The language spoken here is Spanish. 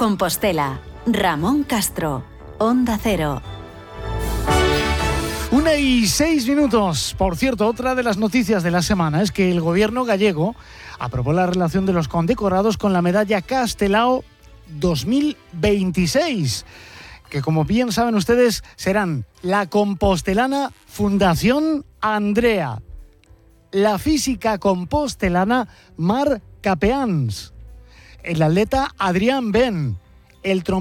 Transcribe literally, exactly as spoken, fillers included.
Compostela. Ramón Castro, Onda Cero. Una y seis minutos. Por cierto, otra de las noticias de la semana es que el gobierno gallego aprobó la relación de los condecorados con la medalla Castelao dos mil veintiséis, que como bien saben ustedes serán la compostelana Fundación Andrea, la física compostelana Mar Capeans, el atleta Adrián Ben, el trompetista